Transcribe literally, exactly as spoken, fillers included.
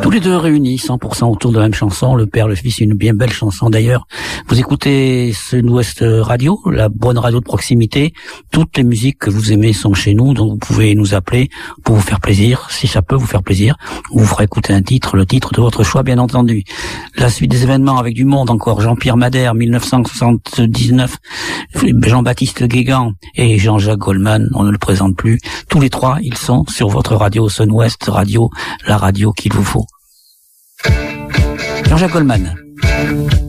Tous les deux réunis, cent pour cent autour de la même chanson, le père, le fils, une bien belle chanson d'ailleurs. Vous écoutez Sud-Ouest Radio, la bonne radio de proximité. Toutes les musiques que vous aimez sont chez nous, donc vous pouvez nous appeler pour vous faire plaisir, si ça peut vous faire plaisir. On vous fera écouter un titre, le titre de votre choix bien entendu. La suite des événements avec du monde encore, Jean-Pierre Madère, mille neuf cent soixante-dix-neuf, Jean-Baptiste Guégan et Jean-Jacques Goldman, on ne le présente plus. Tous les trois, ils sont sur votre radio Sud-Ouest Radio, la radio qu'il vous faut. Jean-Jacques Goldman.